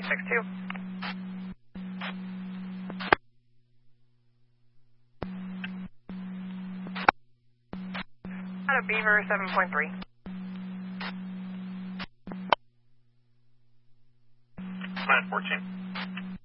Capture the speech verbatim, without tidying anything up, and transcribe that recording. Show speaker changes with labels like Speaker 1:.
Speaker 1: six two. Out of Beaver seven point three.
Speaker 2: Minus fourteen.